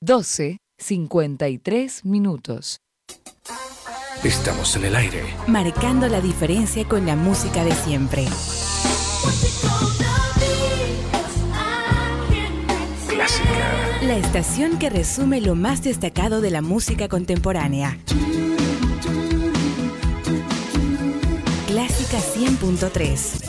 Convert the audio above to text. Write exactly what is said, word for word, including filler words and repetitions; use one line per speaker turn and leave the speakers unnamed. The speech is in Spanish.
doce cincuenta y tres minutos.
Estamos en el aire.
Marcando la diferencia con la música de siempre.
Clásica.
La estación que resume lo más destacado de la música contemporánea. Clásica cien punto tres.